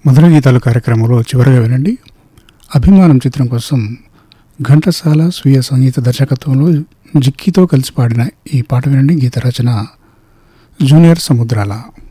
మధుర గీతాలు కార్యక్రమంలో చివరగా వినండి. అభిమానం చిత్రం కోసం ఘంటసాల స్వీయ సంగీత దర్శకత్వంలో జిక్కితో కలిసి పాడిన ఈ పాట వినండి. గీత రచన జూనియర్ సముద్రాల.